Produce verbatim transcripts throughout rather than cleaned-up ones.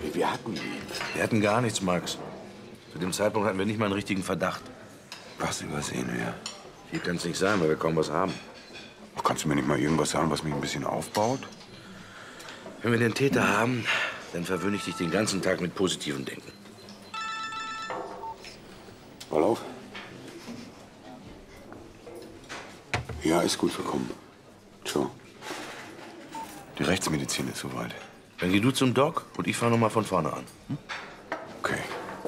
Wir hatten ihn. Wir hatten gar nichts, Max. Zu dem Zeitpunkt hatten wir nicht mal einen richtigen Verdacht. Was übersehen wir? Hier kann es nicht sein, weil wir kaum was haben. Kannst du mir nicht mal irgendwas sagen, was mich ein bisschen aufbaut? Wenn wir den Täter haben, dann verwöhne ich dich den ganzen Tag mit positivem Denken. Mal auf. Ja, ist gut gekommen. Ciao. Die Rechtsmedizin ist soweit. Dann geh du zum Doc und ich fange noch mal von vorne an. Hm? Okay.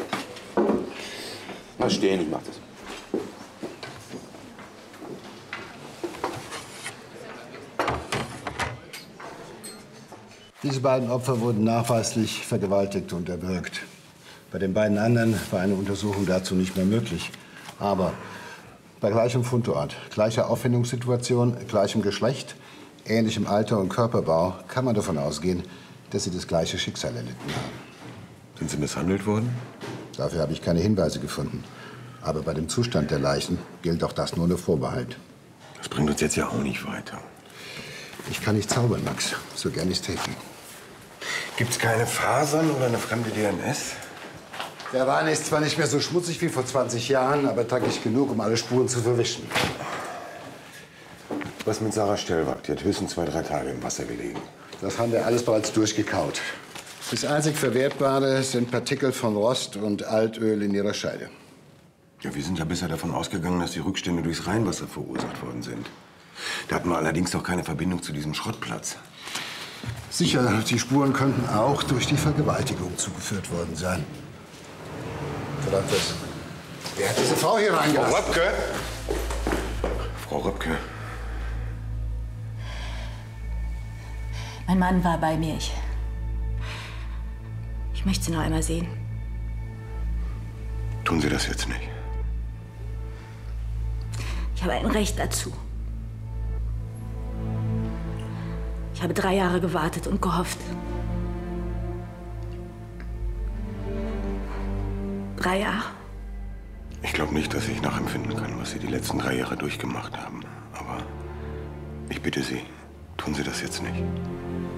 Mal stehen, ich mach das. Diese beiden Opfer wurden nachweislich vergewaltigt und erwürgt. Bei den beiden anderen war eine Untersuchung dazu nicht mehr möglich. Aber bei gleichem Fundort, gleicher Auffindungssituation, gleichem Geschlecht, ähnlichem Alter und Körperbau kann man davon ausgehen, dass sie das gleiche Schicksal erlitten haben. Sind sie misshandelt worden? Dafür habe ich keine Hinweise gefunden. Aber bei dem Zustand der Leichen gilt auch das nur ohne Vorbehalt. Das bringt uns jetzt ja auch nicht weiter. Ich kann nicht zaubern, Max, so gern ich täte. Gibt's keine Fasern oder eine fremde D N S? Der Wein ist zwar nicht mehr so schmutzig wie vor zwanzig Jahren, aber dreckig genug, um alle Spuren zu verwischen. Was mit Sarah Stellwag? Die hat höchstens zwei, drei Tage im Wasser gelegen. Das haben wir alles bereits durchgekaut. Das einzig Verwertbare sind Partikel von Rost und Altöl in ihrer Scheide. Ja, wir sind ja bisher davon ausgegangen, dass die Rückstände durchs Rheinwasser verursacht worden sind. Da hatten wir allerdings noch keine Verbindung zu diesem Schrottplatz. Sicher, die Spuren könnten auch durch die Vergewaltigung zugeführt worden sein. Verdammt was. Wer hat diese Frau hier reingelassen? Frau Röpke! Frau Röpke. Mein Mann war bei mir. Ich, ich möchte sie noch einmal sehen. Tun Sie das jetzt nicht. Ich habe ein Recht dazu. Ich habe drei Jahre gewartet und gehofft. Drei Jahre? Ich glaube nicht, dass ich nachempfinden kann, was Sie die letzten drei Jahre durchgemacht haben. Aber ich bitte Sie, tun Sie das jetzt nicht.